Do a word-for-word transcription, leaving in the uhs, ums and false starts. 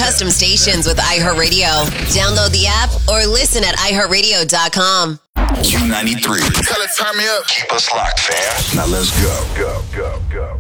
custom stations with iHeartRadio. Download the app or listen at i heart radio dot com. Q ninety-three. Tell it, turn me up. Keep us locked, fam. Now let's go. Go, go, go.